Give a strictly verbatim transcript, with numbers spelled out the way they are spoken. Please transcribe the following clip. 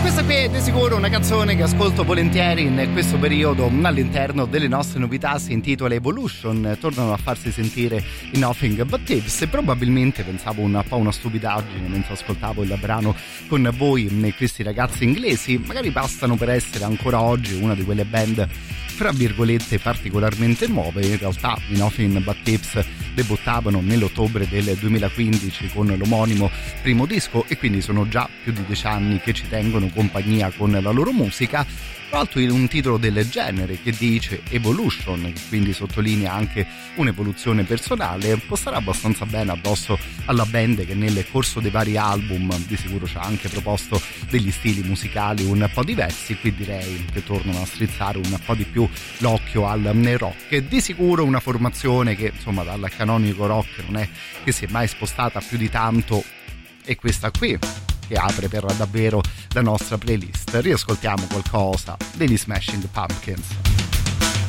Questa qui è di sicuro una canzone che ascolto volentieri in questo periodo all'interno delle nostre novità, si intitola Evolution, tornano a farsi sentire i Nothing But Thieves e probabilmente pensavo un po' una stupidaggine mentre ascoltavo il brano con voi, questi ragazzi inglesi magari bastano per essere ancora oggi una di quelle band fra virgolette particolarmente nuove. In realtà i Nothing But Thieves debuttavano nell'ottobre del duemilaquindici con l'omonimo primo disco e quindi sono già più di dieci anni che ci tengono compagnia con la loro musica. Tra l'altro in un titolo del genere che dice Evolution, che quindi sottolinea anche un'evoluzione personale, può stare abbastanza bene addosso alla band che nel corso dei vari album di sicuro ci ha anche proposto degli stili musicali un po' diversi. Qui direi che tornano a strizzare un po' di più l'occhio al rock. Di sicuro una formazione che insomma dal canonico rock non è che si è mai spostata più di tanto, e questa qui che apre per davvero la nostra playlist. Riascoltiamo qualcosa degli Smashing Pumpkins.